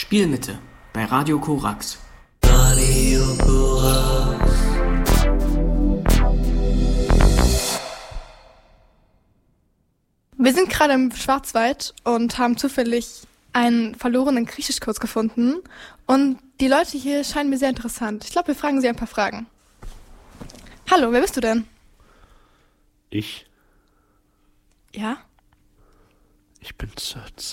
Spielmitte bei Radio Korax. Radio Korax. Wir sind gerade im Schwarzwald und haben zufällig einen verlorenen Griechischkurs gefunden. Und die Leute hier scheinen mir sehr interessant. Ich glaube, wir fragen sie ein paar Fragen. Hallo, wer bist du denn? Ich? Ja? Ich bin Circe.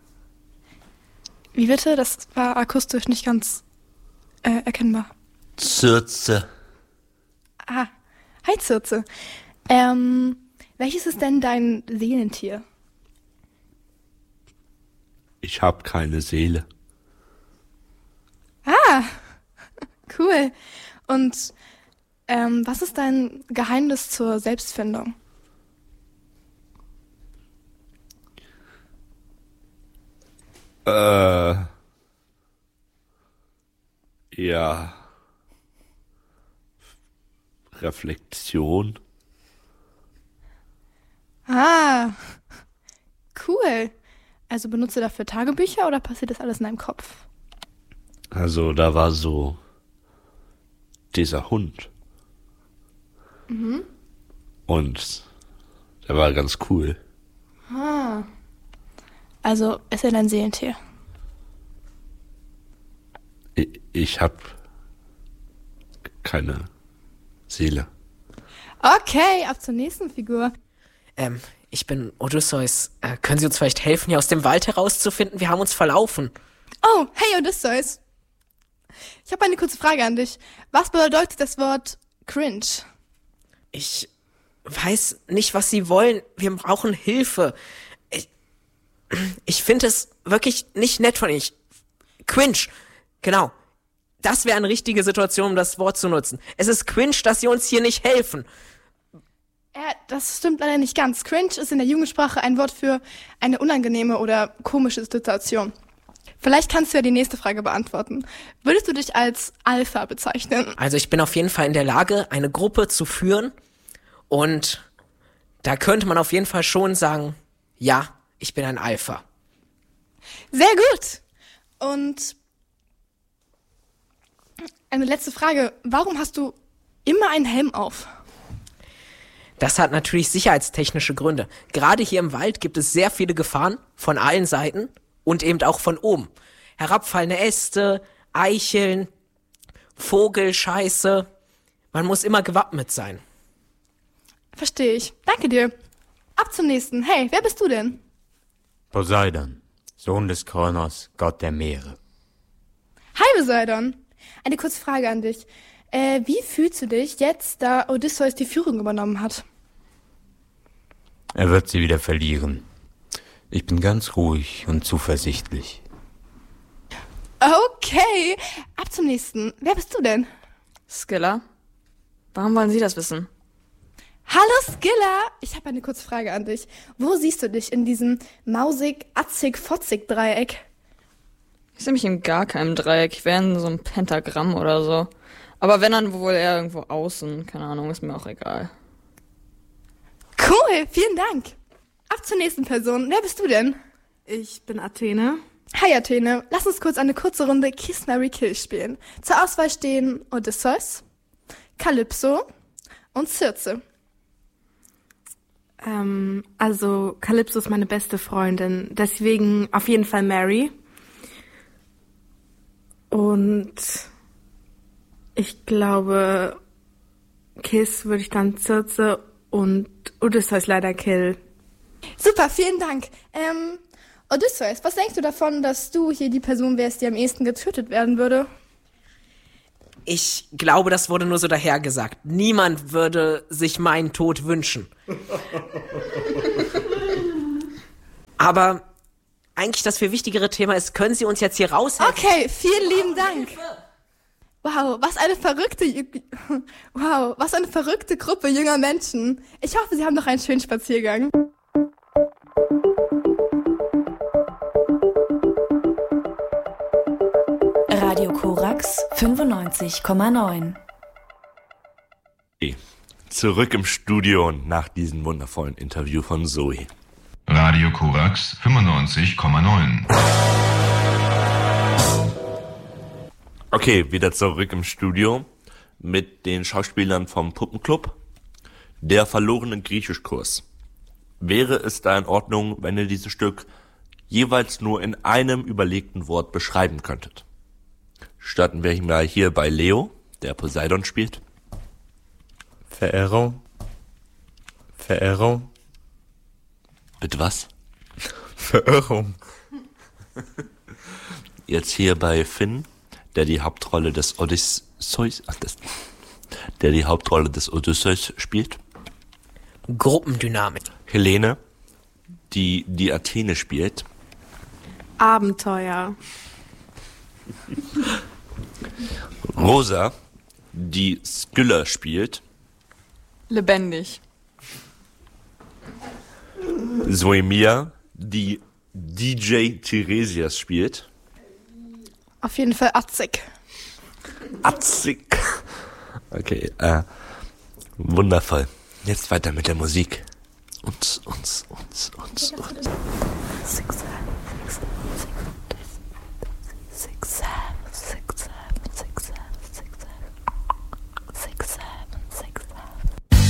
Wie bitte? Das war akustisch nicht ganz erkennbar. Circe. Ah, hi Circe. Welches ist denn dein Seelentier? Ich hab keine Seele. Ah, cool. Und was ist dein Geheimnis zur Selbstfindung? Ja. Reflexion. Ah, cool. Also benutzt du dafür Tagebücher oder passiert das alles in deinem Kopf? Also da war so dieser Hund. Mhm. Und der war ganz cool. Ah. Also ist er dein Seelentier? Ich hab keine Seele. Okay, ab zur nächsten Figur. Ich bin Odysseus. Können Sie uns vielleicht helfen, hier aus dem Wald herauszufinden? Wir haben uns verlaufen. Oh, hey Odysseus. Ich habe eine kurze Frage an dich. Was bedeutet das Wort cringe? Ich weiß nicht, was Sie wollen. Wir brauchen Hilfe. Ich finde es wirklich nicht nett von Ihnen. Cringe. Genau. Das wäre eine richtige Situation, um das Wort zu nutzen. Es ist cringe, dass Sie uns hier nicht helfen. Das stimmt leider nicht ganz. Cringe ist in der Jugendsprache ein Wort für eine unangenehme oder komische Situation. Vielleicht kannst du ja die nächste Frage beantworten. Würdest du dich als Alpha bezeichnen? Also ich bin auf jeden Fall in der Lage, eine Gruppe zu führen. Und da könnte man auf jeden Fall schon sagen, ja, ich bin ein Alpha. Sehr gut. Und eine letzte Frage. Warum hast du immer einen Helm auf? Das hat natürlich sicherheitstechnische Gründe. Gerade hier im Wald gibt es sehr viele Gefahren von allen Seiten und eben auch von oben. Herabfallende Äste, Eicheln, Vogelscheiße. Man muss immer gewappnet sein. Verstehe ich. Danke dir. Ab zum nächsten. Hey, wer bist du denn? Poseidon, Sohn des Kronos, Gott der Meere. Hi Poseidon. Eine kurze Frage an dich. Wie fühlst du dich jetzt, da Odysseus die Führung übernommen hat? Er wird sie wieder verlieren. Ich bin ganz ruhig und zuversichtlich. Okay, ab zum nächsten. Wer bist du denn? Scylla? Warum wollen Sie das wissen? Hallo Scylla! Ich habe eine kurze Frage an dich. Wo siehst du dich in diesem mausig-atzig-fotzig-Dreieck? Ich sehe mich in gar keinem Dreieck. Ich wäre in so einem Pentagramm oder so. Aber wenn, dann wohl eher irgendwo außen. Keine Ahnung, ist mir auch egal. Cool, vielen Dank. Ab zur nächsten Person. Wer bist du denn? Ich bin Athene. Hi Athene. Lass uns kurz eine kurze Runde Kiss, Marry, Kill spielen. Zur Auswahl stehen Odysseus, Kalypso und Circe. Also Kalypso ist meine beste Freundin. Deswegen auf jeden Fall Mary. Und ich glaube, Kiss würde ich dann Circe und Odysseus leider kill. Super, vielen Dank. Odysseus, was denkst du davon, dass du hier die Person wärst, die am ehesten getötet werden würde? Ich glaube, das wurde nur so dahergesagt. Niemand würde sich meinen Tod wünschen. Aber eigentlich das viel wichtigere Thema ist, können Sie uns jetzt hier raushelfen? Okay, vielen lieben Dank. Wow, was eine verrückte Gruppe junger Menschen. Ich hoffe, Sie haben noch einen schönen Spaziergang. Radio Korax 95,9. Zurück im Studio nach diesem wundervollen Interview von Zoe. Radio Korax 95,9. Okay, wieder zurück im Studio mit den Schauspielern vom Puppenclub. Der verlorene Griechischkurs. Wäre es da in Ordnung, wenn ihr dieses Stück jeweils nur in einem überlegten Wort beschreiben könntet? Starten wir mal hier bei Leo, der Poseidon spielt. Verehrung. Verehrung. Bitte was? Verirrung. Jetzt hier bei Finn, der die Hauptrolle des Odysseus spielt. Gruppendynamik. Helene, die Athene spielt. Abenteuer. Rosa, die Skylla spielt. Lebendig. Zoemia, die DJ Tiresias spielt. Auf jeden Fall Atzig. Atzig. Okay, wundervoll. Jetzt weiter mit der Musik. Uns.